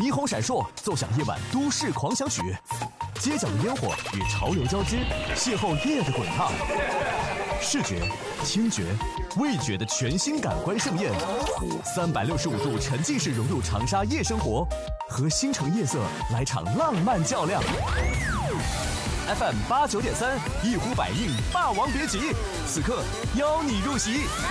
霓虹闪烁，奏响夜晚都市狂想曲，街角的烟火与潮流交织，邂逅夜的滚烫。视觉、听觉、味觉的全新感官盛宴，365度沉浸式融入长沙夜生活，和星城夜色来场浪漫较量。FM 89.3，一呼百应，霸王别姬，此刻邀你入席。